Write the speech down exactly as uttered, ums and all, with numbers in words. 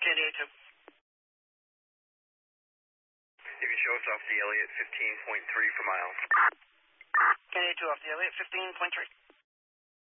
San Diego two. You can show us off the Elliott fifteen point three for miles. San Diego two off the Elliott fifteen point three.